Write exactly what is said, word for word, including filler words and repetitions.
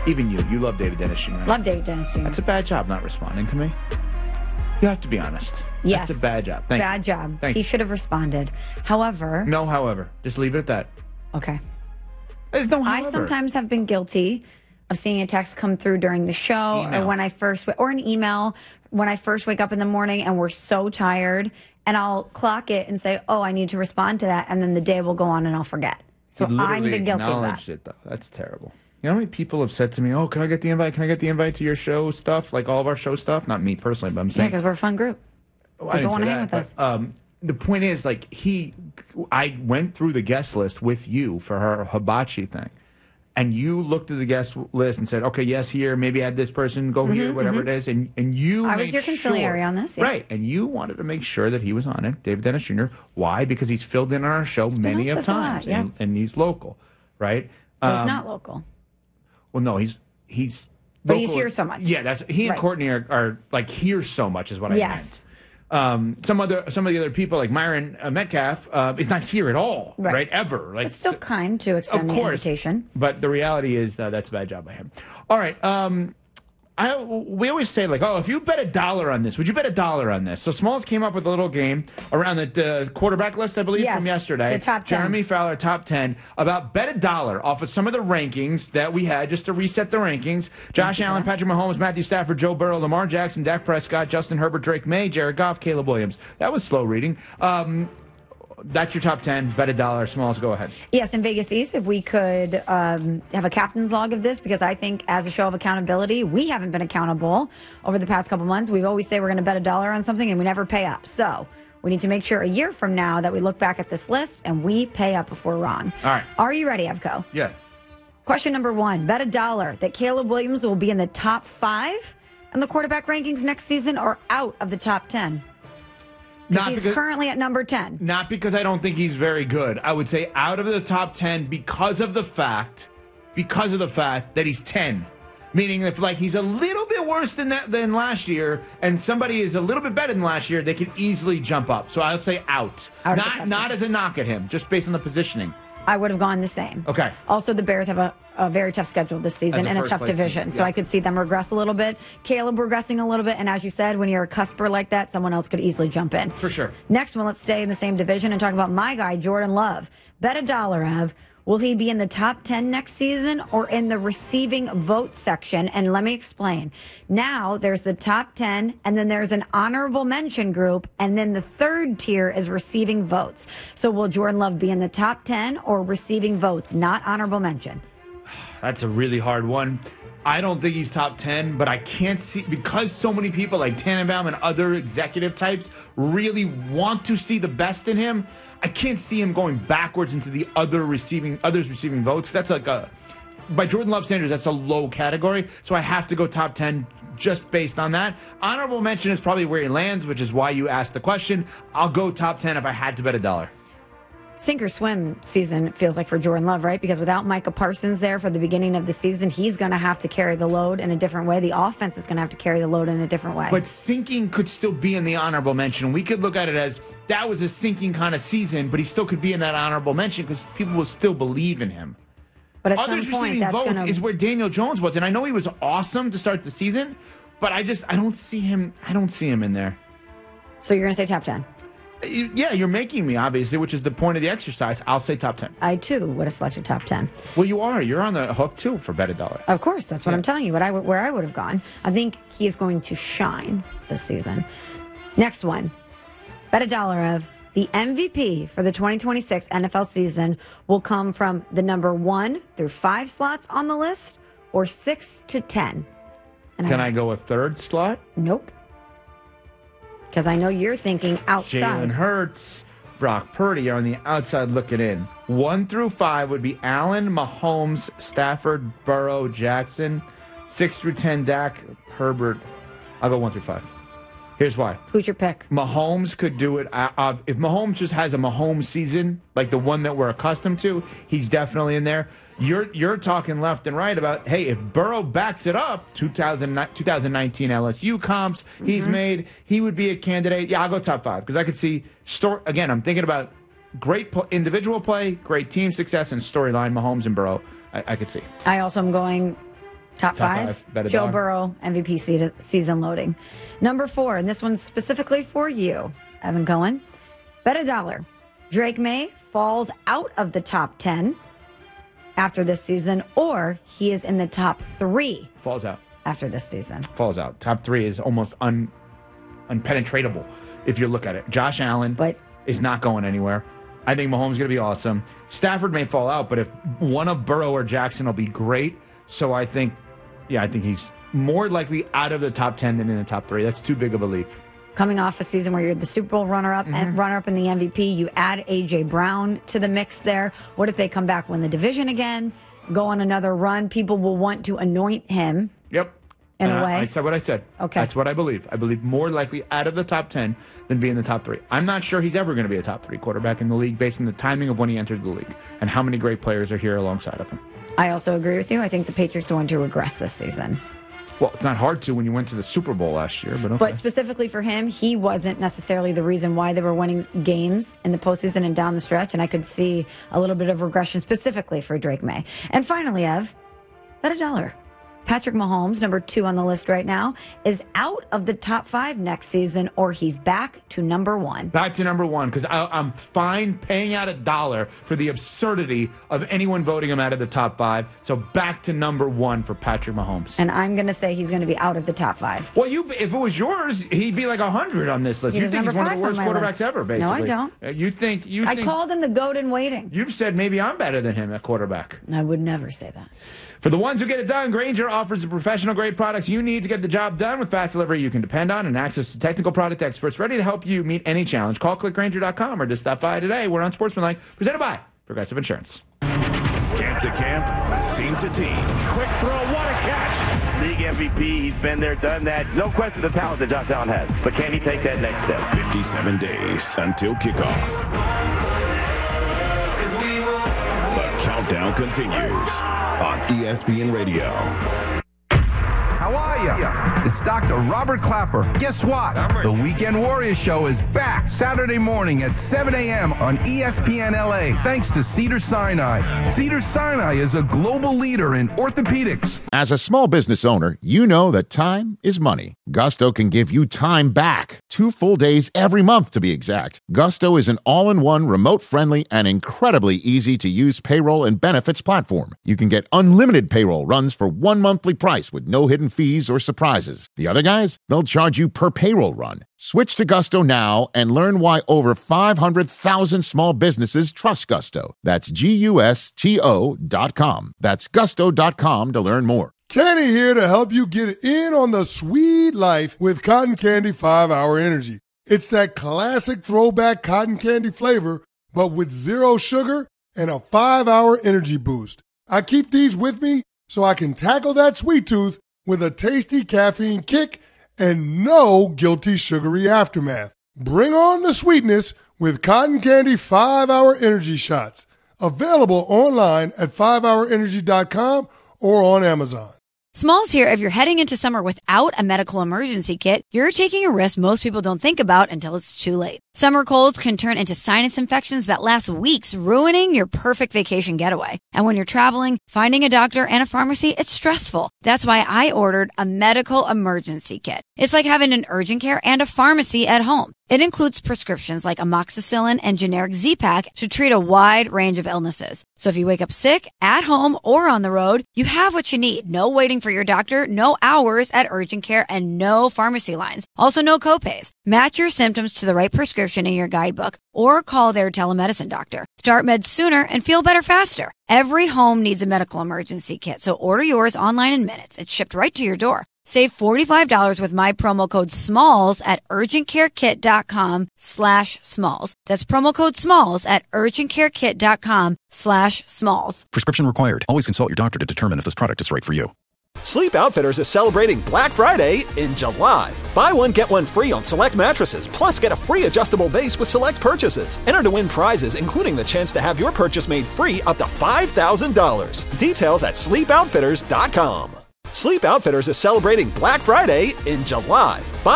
Even you. You love David Dennis Junior Love David Dennis Junior That's a bad job not responding to me. You have to be honest. Yes. That's a bad job. Thank bad you. job. Thank he you. should have responded. However. No, however. Just leave it at that. Okay. There's no however. I sometimes have been guilty of seeing a text come through during the show Email. or when I first, or an email when I first wake up in the morning and we're so tired, and I'll clock it and say, oh, I need to respond to that, and then the day will go on and I'll forget. So You I've literally been guilty of that. acknowledged it, though. That's terrible. You know how many people have said to me, oh, can I get the invite? Can I get the invite to your show stuff? Like all of our show stuff? Not me personally, but I'm Yeah, saying. because we're a fun group. Oh, I People didn't want say to hang that, with but, us. Um, the point is, like, he, I went through the guest list with you for her hibachi thing. And you looked at the guest list and said, okay, yes, here, maybe add this person, go mm-hmm, here, whatever mm-hmm. it is. And and you I made was your conciliary sure, on this. Yeah. Right. And you wanted to make sure that he was on it, David Dennis Junior Why? Because he's filled in on our show he's many of times. Lot, yeah. and, and he's local, right? Well, um, he's not local. Well, no, he's he's But local. he's here so much. Yeah, that's he and right. Courtney are, are like here so much is what I yes. meant. Um, some other some of the other people like Myron uh, Metcalf uh, is not here at all, right? right ever. Like, it's still kind to extend of the course, invitation. But the reality is uh, that's a bad job by him. All right. Um, I we always say like, oh, if you bet a dollar on this, would you bet a dollar on this? So Smalls came up with a little game around the, the quarterback list, I believe, yes, from yesterday. the top ten. Jeremy Fowler, top ten, about bet a dollar off of some of the rankings that we had, just to reset the rankings. Josh Thank Allen, you. Patrick Mahomes, Matthew Stafford, Joe Burrow, Lamar Jackson, Dak Prescott, Justin Herbert, Drake May, Jared Goff, Caleb Williams. That was slow reading. Um, That's your top ten. Bet a dollar. Smalls, go ahead. Yes, in Vegas East, if we could um, have a captain's log of this, because I think as a show of accountability, we haven't been accountable over the past couple months. We always say we're going to bet a dollar on something, and we never pay up. So we need to make sure a year from now that we look back at this list and we pay up if we're wrong. All right. Are you ready, Evco? Yeah. Question number one. Bet a dollar that Caleb Williams will be in the top five in the quarterback rankings next season or out of the top ten. Not he's because, currently at number ten. Not because I don't think he's very good. I would say out of the top ten because of the fact, because of the fact that he's ten. Meaning if like he's a little bit worse than that than last year, and somebody is a little bit better than last year, they could easily jump up. So I'll say out. out not not as a knock at him, just based on the positioning. I would have gone the same. Okay. Also, the Bears have a, a very tough schedule this season a and a tough division. Team. So yeah. I could see them regress a little bit. Caleb regressing a little bit. And as you said, when you're a cusper like that, someone else could easily jump in. For sure. Next one, let's stay in the same division and talk about my guy, Jordan Love. Bet a dollar, Ev. Will he be in the top ten next season or in the receiving vote section? And let me explain. Now there's the top ten, and then there's an honorable mention group, and then the third tier is receiving votes. So will Jordan Love be in the top ten or receiving votes, not honorable mention? That's a really hard one. I don't think he's top ten, but I can't see, because so many people like Tannenbaum and other executive types really want to see the best in him. I can't see him going backwards into the other receiving, others receiving votes. That's like a, by Jordan Love standards, that's a low category. So I have to go top ten just based on that. Honorable mention is probably where he lands, which is why you asked the question. I'll go top ten if I had to bet a dollar. Sink or swim season, it feels like, for Jordan Love, right? Because without Micah Parsons there for the beginning of the season, he's going to have to carry the load in a different way. The offense is going to have to carry the load in a different way. But sinking could still be in the honorable mention. We could look at it as that was a sinking kind of season, but he still could be in that honorable mention because people will still believe in him. But at Others some point, receiving that's votes gonna... is where Daniel Jones was, and I know he was awesome to start the season, but I just I don't see him. I don't see him in there. So you're going to say top ten? Yeah, you're making me, obviously, which is the point of the exercise. I'll say top ten. I, too, would have selected top ten. Well, you are. You're on the hook, too, for bet a dollar. Of course. That's what yeah. I'm telling you, what I, where I would have gone. I think he is going to shine this season. Next one. Bet a dollar of the M V P for the twenty twenty-six N F L season will come from the number one through five slots on the list or six to ten. And Can I, I go a third slot? Nope. Because I know you're thinking outside. Jalen Hurts, Brock Purdy are on the outside looking in. One through five would be Allen, Mahomes, Stafford, Burrow, Jackson. Six through ten, Dak, Herbert. I'll go one through five. Here's why. Who's your pick? Mahomes could do it. Uh, uh, if Mahomes just has a Mahomes season, like the one that we're accustomed to, he's definitely in there. You're you're talking left and right about, hey, if Burrow backs it up, two thousand, twenty nineteen L S U comps he's mm-hmm. made, he would be a candidate. Yeah, I'll go top five because I could see, story, again, I'm thinking about great pl- individual play, great team success, and storyline, Mahomes and Burrow, I, I could see. I also am going Top, Top five, five. Bet a Joe dollar. Burrow, M V P se- season loading. Number four, and this one's specifically for you, Evan Cohen. Bet a dollar. Drake May falls out of the top ten after this season, or he is in the top three Falls out. after this season. Falls out. Top three is almost un unpenetratable if you look at it. Josh Allen But is not going anywhere. I think Mahomes is going to be awesome. Stafford may fall out, but if one of Burrow or Jackson will be great. So I think, yeah, I think he's more likely out of the top ten than in the top three. That's too big of a leap. coming off a season where you're the Super Bowl runner-up Mm-hmm. and runner-up in the M V P, you add A J. Brown to the mix there. What if they come back, win the division again, go on another run? People will want to anoint him. Yep. In And a I- way. I said what I said. Okay. That's what I believe. I believe more likely out of the top ten than be in the top three. I'm not sure he's ever going to be a top three quarterback in the league based on the timing of when he entered the league and how many great players are here alongside of him. I also agree with you. I think the Patriots are going to regress this season. Well, it's not hard to when you went to the Super Bowl last year, but okay. But specifically for him, he wasn't necessarily the reason why they were winning games in the postseason and down the stretch. And I could see a little bit of regression specifically for Drake May. And finally, Ev, bet a dollar. Patrick Mahomes, number two on the list right now, is out of the top five next season, or he's back to number one. Back to number one, because I'm fine paying out a dollar for the absurdity of anyone voting him out of the top five. So back to number one for Patrick Mahomes. And I'm going to say he's going to be out of the top five. Well, you if it was yours, he'd be like a hundred on this list. He You was think he's number one of the five worst on my quarterbacks list. ever, basically. No, I don't. Uh, You think you I think called him the GOAT in waiting. you've said maybe I'm better than him at quarterback. I would never say that. For the ones who get it done, Grainger offers the professional-grade products you need to get the job done with fast delivery you can depend on and access to technical product experts ready to help you meet any challenge. Call click grainger dot com or just stop by today. We're on Sportsmanlike, presented by Progressive Insurance. Camp to camp, team to team. Quick throw, what a catch. League M V P, he's been there, done that. No question the talent that Josh Allen has. But can he take that next step? fifty-seven days until kickoff. The countdown continues on E S P N Radio. How are ya? It's Doctor Robert Clapper. Guess what? The Weekend Warriors Show is back Saturday morning at seven a.m. on E S P N L A, thanks to Cedars-Sinai. Cedars-Sinai is a global leader in orthopedics. As a small business owner, you know that time is money. Gusto can give you time back. Two full days every month, to be exact. Gusto is an all-in-one, remote-friendly, and incredibly easy-to-use payroll and benefits platform. You can get unlimited payroll runs for one monthly price with no hidden fees or surprises. The other guys, they'll charge you per payroll run. Switch to Gusto now and learn why over five hundred thousand small businesses trust Gusto. That's G U S T O dot com. That's gusto dot com to learn more. Kenny here to help you get in on the sweet life with Cotton Candy five hour Energy. It's that classic throwback cotton candy flavor, but with zero sugar and a five hour energy boost. I keep these with me so I can tackle that sweet tooth with a tasty caffeine kick and no guilty sugary aftermath. Bring on the sweetness with Cotton Candy five hour Energy Shots. Available online at five hour energy dot com or on Amazon. Smalls here. If you're heading into summer without a medical emergency kit, you're taking a risk most people don't think about until it's too late. Summer colds can turn into sinus infections that last weeks, ruining your perfect vacation getaway. And when you're traveling, finding a doctor and a pharmacy, it's stressful. That's why I ordered a medical emergency kit. It's like having an urgent care and a pharmacy at home. It includes prescriptions like amoxicillin and generic Z-Pak to treat a wide range of illnesses. So if you wake up sick, at home, or on the road, you have what you need. No waiting for your doctor, no hours at urgent care, and no pharmacy lines. Also, no copays. Match your symptoms to the right prescription in your guidebook or call their telemedicine doctor. Start meds sooner and feel better faster. Every home needs a medical emergency kit, so order yours online in minutes. It's shipped right to your door. Save forty-five dollars with my promo code SMALLS at urgentcarekit.com slash smalls. That's promo code SMALLS at urgentcarekit.com slash smalls. Prescription required. Always consult your doctor to determine if this product is right for you. Sleep Outfitters is celebrating Black Friday in July. Buy one, get one free on select mattresses, plus get a free adjustable base with select purchases. Enter to win prizes, including the chance to have your purchase made free up to five thousand dollars. Details at sleep outfitters dot com. Sleep Outfitters is celebrating Black Friday in July. Buy